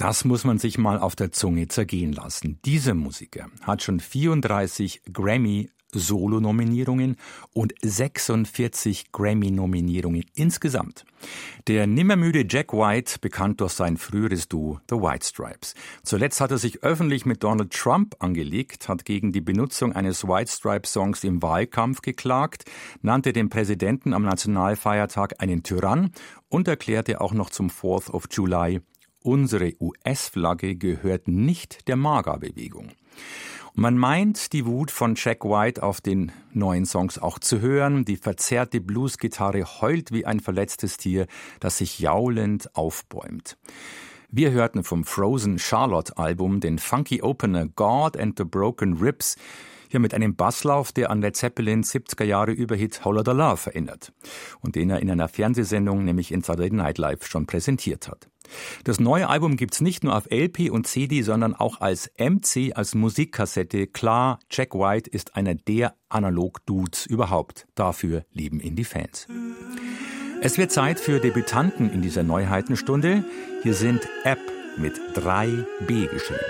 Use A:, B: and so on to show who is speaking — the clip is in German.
A: Das muss man sich mal auf der Zunge zergehen lassen. Dieser Musiker hat schon 34 Grammy-Solo-Nominierungen und 46 Grammy-Nominierungen insgesamt. Der nimmermüde Jack White, bekannt durch sein früheres Duo The White Stripes. Zuletzt hat er sich öffentlich mit Donald Trump angelegt, hat gegen die Benutzung eines White Stripes-Songs im Wahlkampf geklagt, nannte den Präsidenten am Nationalfeiertag einen Tyrann und erklärte auch noch zum 4th of July: Unsere US-Flagge gehört nicht der MAGA-Bewegung. Und man meint, die Wut von Jack White auf den neuen Songs auch zu hören. Die verzerrte Bluesgitarre heult wie ein verletztes Tier, das sich jaulend aufbäumt. Wir hörten vom Frozen Charlotte-Album den funky Opener God and the Broken Ribs, hier mit einem Basslauf, der an Led Zeppelins 70er-Jahre-Überhit Whole Lotta Love erinnert und den er in einer Fernsehsendung, nämlich in Saturday Night Live, schon präsentiert hat. Das neue Album gibt's nicht nur auf LP und CD, sondern auch als MC, als Musikkassette. Klar, Jack White ist einer der Analog-Dudes überhaupt. Dafür lieben ihn die Fans. Es wird Zeit für Debütanten in dieser Neuheitenstunde. Hier sind App mit 3B geschrieben.